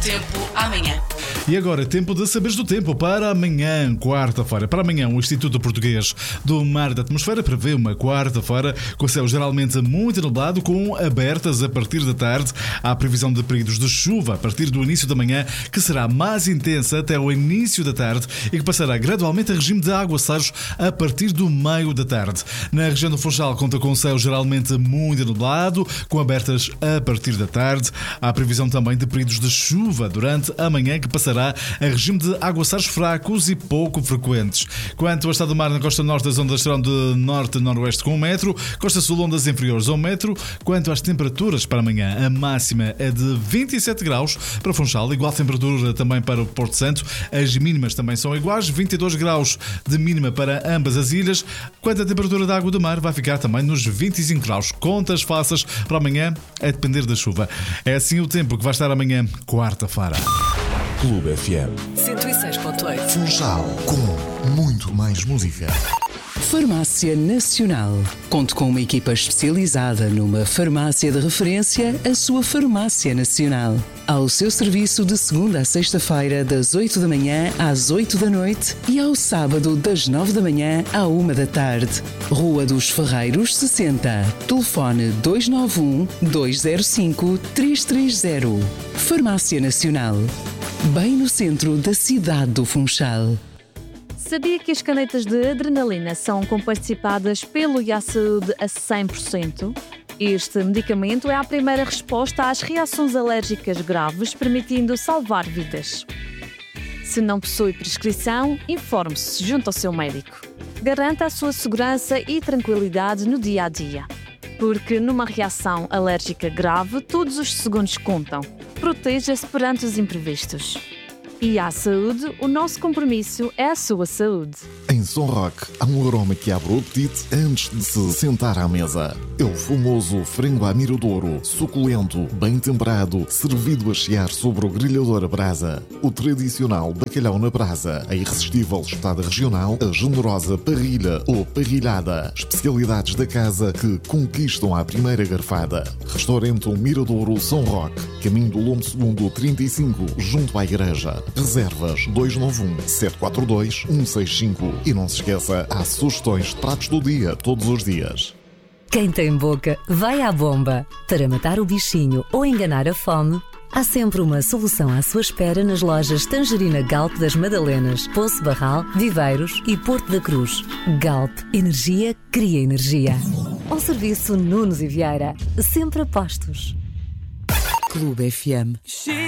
tempo amanhã. E agora, tempo de saberes do tempo para amanhã, quarta-feira. Para amanhã, o Instituto Português do Mar e da Atmosfera prevê uma quarta-feira com céu geralmente muito nublado, com abertas a partir da tarde. Há previsão de períodos de chuva a partir do início da manhã, que será mais intensa até o início da tarde e que passará gradualmente a regime de aguaceiros a partir do meio da tarde. Na região do Funchal, conta com céu geralmente muito nublado, com abertas a partir da tarde. Há previsão também de períodos de chuva durante a manhã, que passará a regime de aguaceiros fracos e pouco frequentes. Quanto ao estado do mar, na costa norte, as ondas serão de norte a noroeste com 1 metro, costa sul, ondas inferiores a 1 metro. Quanto às temperaturas para amanhã, a máxima é de 27 graus para Funchal, igual temperatura também para o Porto Santo. As mínimas também são iguais, 22 graus de mínima para ambas as ilhas. Quanto à temperatura da água do mar, vai ficar também nos 25 graus. Contas faças para amanhã, a depender da chuva. É assim o tempo que vai estar amanhã, quarta-feira. Clube FM 106.8. Funchal, com muito mais música. Farmácia Nacional. Conte com uma equipa especializada numa farmácia de referência, a sua Farmácia Nacional. Ao seu serviço de segunda a sexta-feira, das 8 da manhã às 8 da noite e ao sábado, das 9 da manhã à 1 da tarde. Rua dos Ferreiros, 60. Telefone 291-205-330. Farmácia Nacional. Bem no centro da cidade do Funchal. Sabia que as canetas de adrenalina são comparticipadas pelo IASaúde a 100%? Este medicamento é a primeira resposta às reações alérgicas graves, permitindo salvar vidas. Se não possui prescrição, informe-se junto ao seu médico. Garanta a sua segurança e tranquilidade no dia a dia. Porque numa reação alérgica grave, todos os segundos contam. Proteja-se perante os imprevistos. E à saúde, o nosso compromisso é a sua saúde. Em São Roque, há um aroma que abre o apetite antes de se sentar à mesa. É o famoso frango à miradouro, suculento, bem temperado, servido a chiar sobre o grelhador a brasa. O tradicional bacalhau na brasa, a irresistível espetada regional, a generosa parrilha ou parrilhada. Especialidades da casa que conquistam à primeira garfada. Restaurante Miradouro São Roque, caminho do Lombo Segundo 35, junto à igreja. Reservas 291-742-165. E não se esqueça, há sugestões de pratos do dia todos os dias. Quem tem boca, vai à bomba. Para matar o bichinho ou enganar a fome, há sempre uma solução à sua espera nas lojas Tangerina Galp das Madalenas, Poço Barral, Viveiros e Porto da Cruz. Galp, energia cria energia. Ao serviço Nunes e Vieira, sempre a postos. Clube FM.